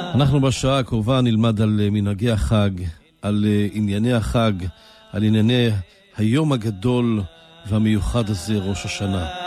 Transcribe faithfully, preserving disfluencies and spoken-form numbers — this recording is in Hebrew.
אנחנו בשעה הקרובה נלמד על מנהגי החג, על ענייני החג, על ענייני היום הגדול והמיוחד הזה, ראש השנה.